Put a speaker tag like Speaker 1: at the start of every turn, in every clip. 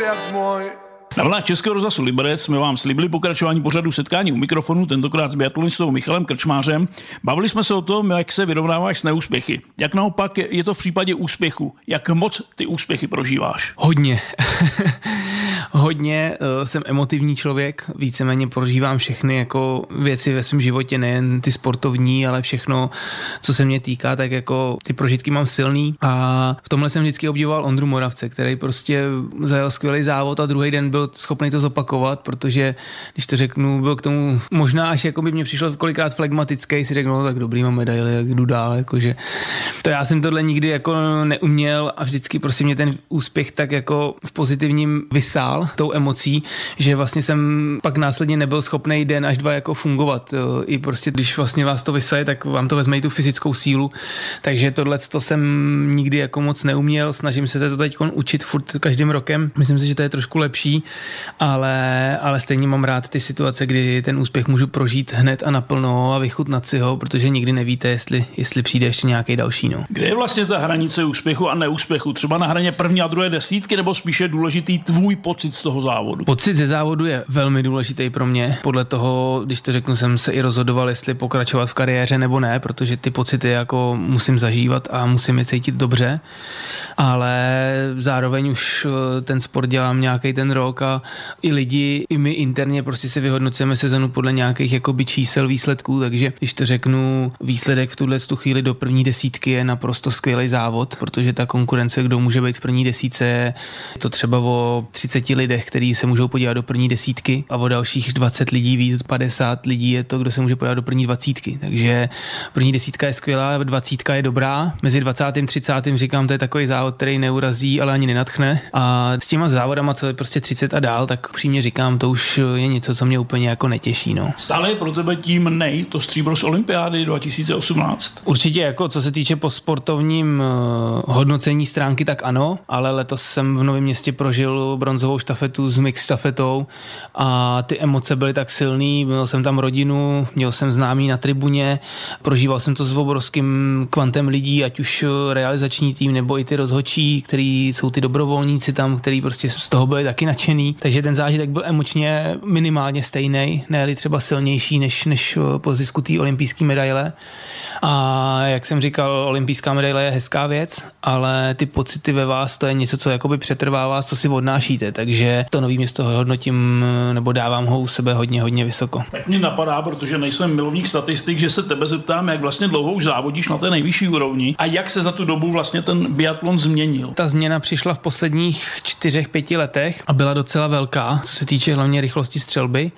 Speaker 1: viac môj.
Speaker 2: Na vlnách Českého rozhlasu Liberec jsme vám slíbili pokračování pořadu setkání u mikrofonu, tentokrát s biatlonistou Michalem Krčmářem. Bavili jsme se o tom, jak se vyrovnáváš s neúspěchy. Jak naopak je to v případě úspěchu? Jak moc ty úspěchy prožíváš?
Speaker 3: Hodně. Hodně, jsem emotivní člověk, víceméně prožívám všechny jako věci ve svém životě, nejen ty sportovní, ale všechno, co se mě týká, tak jako ty prožitky mám silný a v tomhle jsem vždycky obdivoval Ondru Moravce, který prostě zajel skvělý závod a druhý den byl schopný to zopakovat, protože když to řeknu, byl k tomu možná až jako by mě přišlo kolikrát flegmatický, si řekl, no tak dobrý, mám medaily, jak jdu dál, jakože to já jsem tohle nikdy jako neuměl a vždycky prostě mě ten úspěch tak jako v pozitivním vysál tou emocí, že vlastně jsem pak následně nebyl schopný den až dva jako fungovat. I prostě, když vlastně vás to vysaje, tak vám to vezme i tu fyzickou sílu. Takže tohle to jsem nikdy jako moc neuměl. Snažím se to teď učit furt každým rokem. Myslím si, že to je trošku lepší, ale stejně mám rád ty situace, kdy ten úspěch můžu prožít hned a naplno a vychutnat si ho, protože nikdy nevíte, jestli přijde ještě nějaký další. No.
Speaker 2: Kde je vlastně ta hranice úspěchu a neúspěchu? Třeba na hraně první a druhé desítky, nebo spíše důležitý tvůj pocit z toho závodu?
Speaker 3: Pocit ze závodu je velmi důležitý pro mě. Podle toho, když to řeknu, jsem se i rozhodoval, jestli pokračovat v kariéře nebo ne, protože ty pocity jako musím zažívat a musím je cítit dobře. Ale zároveň už ten sport dělám nějaký ten rok a i lidi, i my interně prostě si vyhodnocujeme sezonu podle nějakých jakoby čísel výsledků, takže když to řeknu, výsledek v tuhle chvíli do první desítky je naprosto skvělý závod, protože ta konkurence, kdo může být v první desítce, je to třeba o 30 lidech, kteří se můžou podívat do první desítky a o dalších 20 lidí, víc 50 lidí je to, kdo se může podívat do první 20. Takže první desítka je skvělá, 20 je dobrá. Mezi 20. a 30. říkám, to je takový závod, který neurazí, ale ani nenadchne. A s těma závodama, co je prostě 30 a dál, tak přímě říkám, to už je něco, co mě úplně jako netěší. No.
Speaker 2: Stále je pro tebe tím to stříbro z olympiády 2018?
Speaker 3: Určitě jako co se týče po sportovním hodnocení stránky, tak ano, ale letos jsem v Novém Městě prožil bronzovou štafetu s mix štafetou a ty emoce byly tak silný, měl jsem tam rodinu, měl jsem známý na tribuně, prožíval jsem to s obrovským kvantem lidí, ať už realizační tým nebo i ty rozhodčí, který jsou ty dobrovolníci tam, který prostě z toho byli taky nadšený, takže ten zážitek byl emočně minimálně stejný, ne-li třeba silnější než po zisku té olympijské medaile. A jak jsem říkal, olympijská medaile je hezká věc, ale ty pocity ve vás, to je něco, co jakoby přetrvává, co si odnášíte, takže to Nový Město hodnotím, nebo dávám ho u sebe hodně vysoko.
Speaker 2: Tak mě napadá, protože nejsem milovník statistik, že se tebe zeptám, jak vlastně dlouho už závodíš na té nejvyšší úrovni a jak se za tu dobu vlastně ten biatlon změnil.
Speaker 3: Ta změna přišla v posledních 4-5 letech a byla docela velká, co se týče hlavně rychlosti střelby.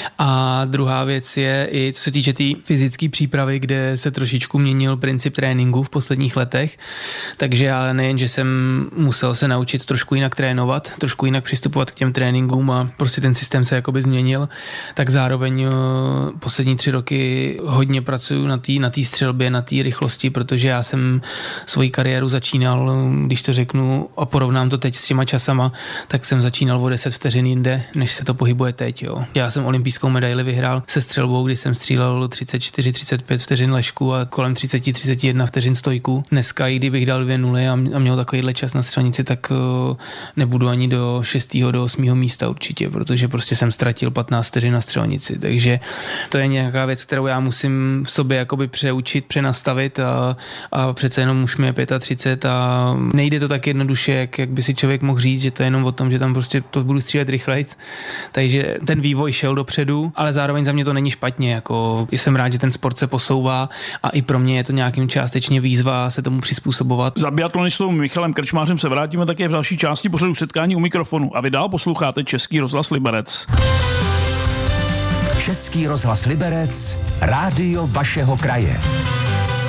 Speaker 3: A druhá věc je i co se týče té fyzické přípravy, kde se trošičku měnil princip tréninku v posledních letech. Takže já nejen, že jsem musel se naučit trošku jinak trénovat, trošku jinak přistupovat k těm tréninkům a prostě ten systém se jakoby změnil, tak zároveň poslední 3 roky hodně pracuju na té střelbě, na té rychlosti, protože já jsem svoji kariéru začínal, když to řeknu a porovnám to teď s těma časama, tak jsem začínal o 10 vteřin jinde, než se to pohybuje teď. Jo. Já jsem olympijskou medaili vyhrál se střelbou, kdy jsem střílel 34-35 vteřin lešku a kolem 30-31 vteřin stojku. Dneska, i kdybych dal 2-0 a měl takovýhle čas na střelnici, tak nebudu ani do 6. do 8. místa určitě, protože prostě jsem ztratil 15 vteřin na střelnici. Takže to je nějaká věc, kterou já musím v sobě jakoby přeučit, přenastavit a přece jenom už mi je 35 a nejde to tak jednoduše, jak by si člověk mohl říct, že to je jenom o tom, že tam prostě to budu střílet rychlejc. Takže ten vývoj šel dopředu, ale zároveň za mě to není špatně. Jako jsem rád, že ten sport se posouvá a i pro mě je to nějakým částečně výzva se tomu přizpůsobovat.
Speaker 2: Za biatlonistou Michalem Krčmářem se vrátíme také v další části pořadu setkání u mikrofonu a vy dál posloucháte Český rozhlas Liberec.
Speaker 4: Český rozhlas Liberec, rádio vašeho kraje.